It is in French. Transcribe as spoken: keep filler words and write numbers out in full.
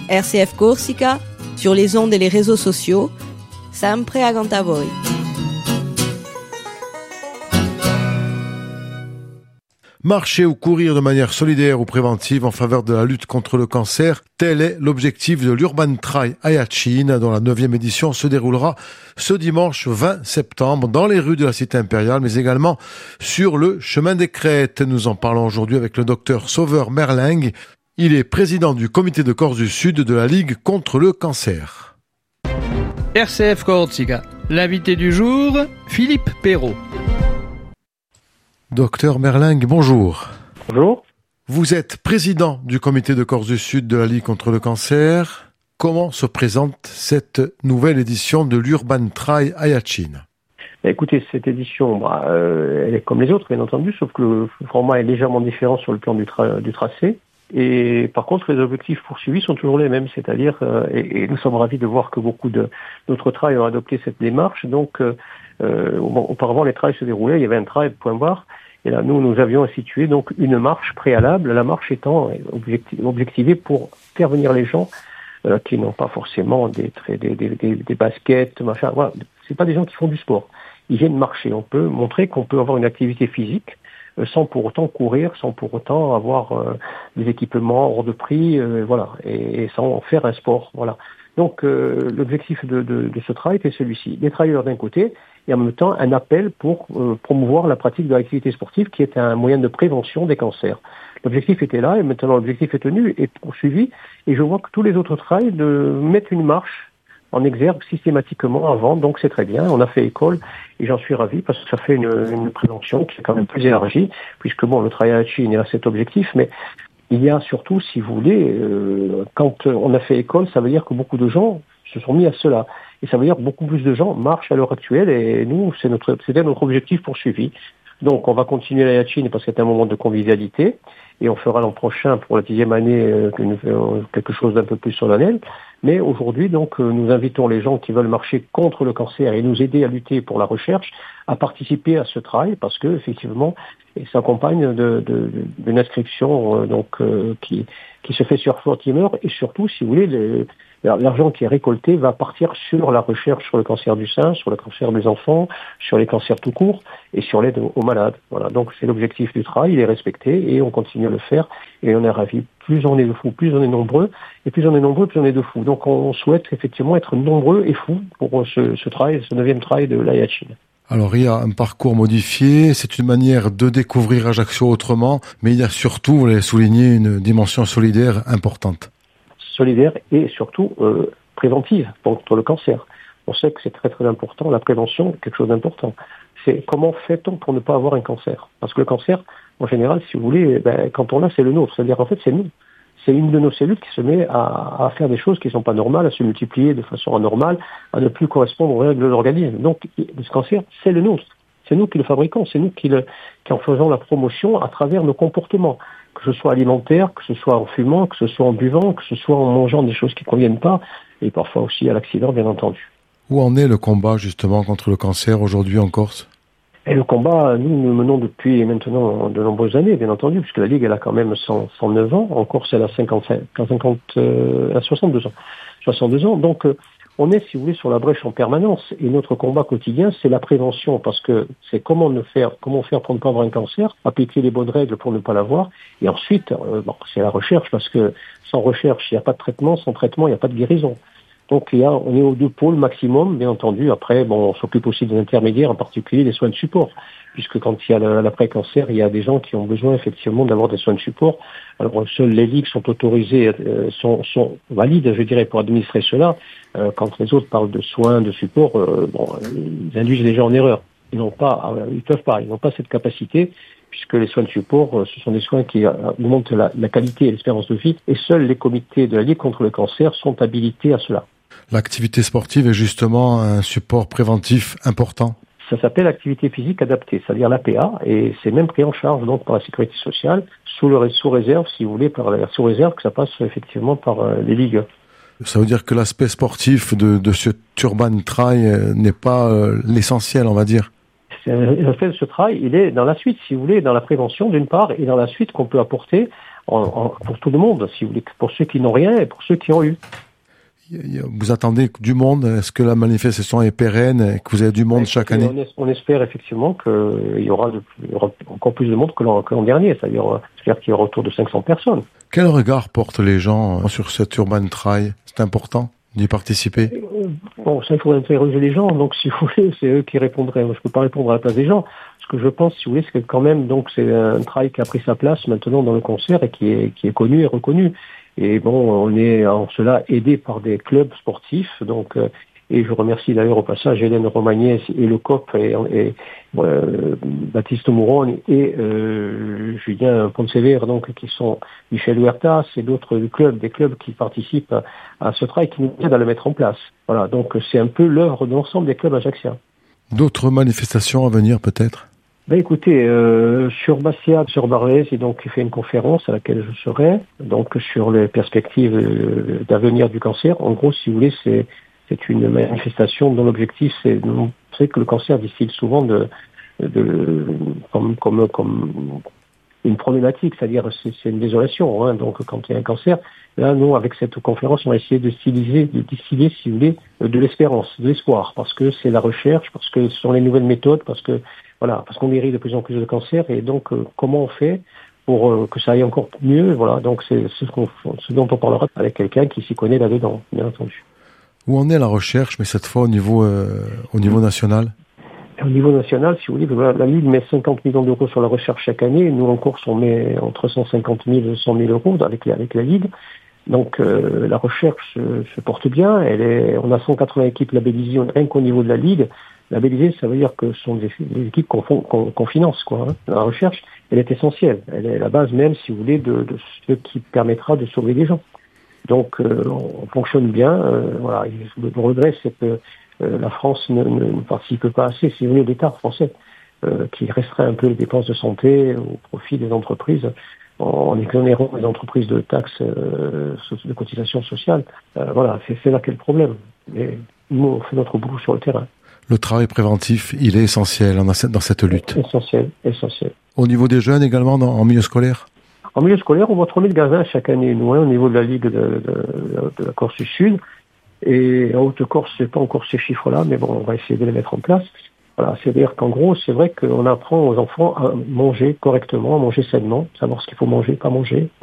R C F Corsica, sur les ondes et les réseaux sociaux, sempre accanto a voi. Marcher ou courir de manière solidaire ou préventive en faveur de la lutte contre le cancer, tel est l'objectif de l'Urban Trail Ayacine, dont la neuvième édition se déroulera ce dimanche vingt septembre dans les rues de la Cité impériale, mais également sur le chemin des Crêtes. Nous en parlons aujourd'hui avec le docteur Sauveur Merling. Il est président du comité de Corse du Sud de la Ligue contre le cancer. R C F Corsica. L'invité du jour, Philippe Perrault. Docteur Merling, bonjour. Bonjour. Vous êtes président du comité de Corse du Sud de la Ligue contre le cancer. Comment se présente cette nouvelle édition de l'Urban Trail Ayacine ? Écoutez, cette édition, bah, euh, elle est comme les autres, bien entendu, sauf que le format est légèrement différent sur le plan du, tra- du tracé. Et par contre, les objectifs poursuivis sont toujours les mêmes, c'est-à-dire, euh, et, et nous sommes ravis de voir que beaucoup de d'autres trails ont adopté cette démarche. Donc, euh, euh, auparavant, les trails se déroulaient, il y avait un trail, point barre. Et là, nous, nous avions institué donc une marche préalable, la marche étant objecti- objectivée pour faire venir les gens euh, qui n'ont pas forcément des, des, des, des, des baskets, machin. Voilà, c'est pas des gens qui font du sport. Ils viennent marcher. On peut montrer qu'on peut avoir une activité physique euh, sans pour autant courir, sans pour autant avoir euh, des équipements hors de prix, euh, voilà, et, et sans faire un sport. Voilà. Donc, euh, l'objectif de, de, de ce trail était celui-ci. Les trailers d'un côté, et en même temps un appel pour euh, promouvoir la pratique de l'activité sportive qui est un moyen de prévention des cancers. L'objectif était là et maintenant l'objectif est tenu et poursuivi et je vois que tous les autres trails de mettre une marche en exergue systématiquement avant, donc c'est très bien. On a fait école et j'en suis ravi parce que ça fait une, une prévention qui est quand même plus élargie puisque bon, le trail à Chine a cet objectif, mais il y a surtout, si vous voulez, euh, quand on a fait école, ça veut dire que beaucoup de gens se sont mis à cela. Et ça veut dire que beaucoup plus de gens marchent à l'heure actuelle et nous, c'est notre, c'était notre objectif poursuivi. Donc, on va continuer la Yachine parce que c'est un moment de convivialité et on fera l'an prochain pour la dixième année euh, quelque chose d'un peu plus solennel. Mais aujourd'hui, donc, euh, nous invitons les gens qui veulent marcher contre le cancer et nous aider à lutter pour la recherche à participer à ce travail parce que, effectivement, et s'accompagne de, de, d'une inscription euh, donc euh, qui, qui se fait sur Fortimer et surtout, si vous voulez, le, l'argent qui est récolté va partir sur la recherche sur le cancer du sein, sur le cancer des enfants, sur les cancers tout court et sur l'aide aux malades. Voilà, donc c'est l'objectif du travail, il est respecté et on continue à le faire et on est ravis. Plus on est de fous, plus on est nombreux et plus on est nombreux, plus on est de fous. Donc on souhaite effectivement être nombreux et fous pour ce, ce travail, ce neuvième travail de l'Ayacine. Alors il y a un parcours modifié, c'est une manière de découvrir Ajaccio autrement, mais il y a surtout, vous l'avez souligné, une dimension solidaire importante. Solidaire et surtout euh, préventive contre le cancer. On sait que c'est très très important, la prévention est quelque chose d'important. C'est comment fait-on pour ne pas avoir un cancer ? Parce que le cancer, en général, si vous voulez, ben, quand on l'a, c'est le nôtre. C'est-à-dire en fait, c'est nous. C'est une de nos cellules qui se met à, à faire des choses qui ne sont pas normales, à se multiplier de façon anormale, à ne plus correspondre aux règles de l'organisme. Donc, ce cancer, c'est le nôtre. C'est nous qui le fabriquons, c'est nous qui, le, qui en faisons la promotion à travers nos comportements, que ce soit alimentaire, que ce soit en fumant, que ce soit en buvant, que ce soit en mangeant des choses qui ne conviennent pas, et parfois aussi à l'accident, bien entendu. Où en est le combat justement contre le cancer aujourd'hui en Corse ? Et le combat, nous, nous menons depuis maintenant de nombreuses années, bien entendu, puisque la Ligue, elle a quand même cent, cent neuf ans. En Corse, elle a cinquante-cinq, cinquante, euh, elle a soixante-deux ans. soixante-deux ans. Donc, euh, on est, si vous voulez, sur la brèche en permanence. Et notre combat quotidien, c'est la prévention, parce que c'est comment ne faire, comment faire pour ne pas avoir un cancer, appliquer les bonnes règles pour ne pas l'avoir. Et ensuite, euh, bon, c'est la recherche, parce que sans recherche, il n'y a pas de traitement. Sans traitement, il n'y a pas de guérison. Donc, il y a, on est aux deux pôles maximum, bien entendu. Après, bon, on s'occupe aussi des intermédiaires, en particulier des soins de support. Puisque quand il y a l'après-cancer, il y a des gens qui ont besoin, effectivement, d'avoir des soins de support. Alors, seules les ligues sont autorisées, euh, sont, sont valides, je dirais, pour administrer cela. Euh, quand les autres parlent de soins, de support, euh, bon, ils induisent les gens en erreur. Ils n'ont pas, ils peuvent pas, ils n'ont pas cette capacité, puisque les soins de support, ce sont des soins qui augmentent la, la qualité et l'espérance de vie. Et seuls les comités de la Ligue contre le cancer sont habilités à cela. L'activité sportive est justement un support préventif important. Ça s'appelle activité physique adaptée, c'est-à-dire l'A P A, et c'est même pris en charge donc par la sécurité sociale, sous, le, sous réserve, si vous voulez, par la sous réserve que ça passe effectivement par euh, les ligues. Ça veut dire que l'aspect sportif de, de ce Urban Trail n'est pas euh, l'essentiel, on va dire. L'aspect de ce trail, il est dans la suite, si vous voulez, dans la prévention d'une part, et dans la suite qu'on peut apporter en, en, pour tout le monde, si vous voulez, pour ceux qui n'ont rien et pour ceux qui ont eu. Vous attendez du monde? Est-ce que la manifestation est pérenne et que vous avez du monde chaque année? On espère effectivement qu'il y aura, de, il y aura encore plus de monde que l'an, que l'an dernier, c'est-à-dire, c'est-à-dire qu'il y aura autour de cinq cents personnes. Quel regard portent les gens sur cette Urban Trail? C'est important d'y participer? Bon, ça, il faudrait interroger les gens, donc si vous voulez, c'est eux qui répondraient. Moi, je peux pas répondre à la place des gens. Ce que je pense, si vous voulez, c'est que quand même, donc, c'est un trail qui a pris sa place maintenant dans le concert et qui est, qui est connu et reconnu. Et bon, on est en cela aidé par des clubs sportifs, donc, euh, et je remercie d'ailleurs au passage Hélène Romagnès et le C O P et, et euh, Baptiste Mouron et euh, Julien Poncever, donc qui sont Michel Huertas et d'autres clubs, des clubs qui participent à, à ce travail qui nous aident à le mettre en place. Voilà, donc c'est un peu l'œuvre de l'ensemble des clubs ajacciens. D'autres manifestations à venir peut-être? Ben écoutez, euh, sur Bastia, sur Barlès, j'ai donc fait une conférence à laquelle je serai, donc sur les perspectives euh, d'avenir du cancer. En gros, si vous voulez, c'est c'est une manifestation dont l'objectif c'est de montrer que le cancer distille souvent de, de comme comme comme une problématique, c'est-à-dire c'est, c'est une désolation. Hein, donc quand il y a un cancer, là nous avec cette conférence on va essayer de styliser, de distiller, si vous voulez, de l'espérance, de l'espoir, parce que c'est la recherche, parce que ce sont les nouvelles méthodes, parce que voilà, parce qu'on guérit de plus en plus de cancers et donc euh, comment on fait pour euh, que ça aille encore mieux. Voilà, donc c'est, c'est ce, qu'on, ce dont on parlera avec quelqu'un qui s'y connaît là-dedans, bien entendu. Où en est la recherche, mais cette fois au niveau euh, au niveau national? Au niveau national, si vous voulez, la, la Ligue met cinquante millions d'euros sur la recherche chaque année. Nous en course, on met entre cent cinquante mille et cent mille euros avec la, avec la Ligue. Donc euh, la recherche se, se porte bien. Elle est, on a cent quatre-vingts équipes labellisées rien qu'au niveau de la Ligue. Labellisées, ça veut dire que ce sont des, des équipes qu'on, qu'on, qu'on finance, quoi. Hein. La recherche, elle est essentielle. Elle est la base même, si vous voulez, de, de ce qui permettra de sauver des gens. Donc euh, on fonctionne bien. Euh, voilà. Le regret, c'est que euh, la France ne, ne, ne participe pas assez, si vous voulez, l'État français, euh, qui restreint un peu les dépenses de santé au profit des entreprises, en, en exonérant les entreprises de taxes, euh, de cotisations sociales. Euh, voilà, c'est, c'est là qu'est le problème. Mais nous, on fait notre boulot sur le terrain. Le travail préventif, il est essentiel dans cette, dans cette lutte. Essentiel, essentiel. Au niveau des jeunes également, dans, en milieu scolaire? En milieu scolaire, on voit trois mille gamins chaque année, nous, hein, au niveau de la Ligue de, de, de, de la Corse du Sud. Et en Haute-Corse, c'est pas encore ces chiffres-là, mais bon, on va essayer de les mettre en place. Voilà, c'est-à-dire qu'en gros, c'est vrai qu'on apprend aux enfants à manger correctement, à manger sainement, savoir ce qu'il faut manger, pas manger.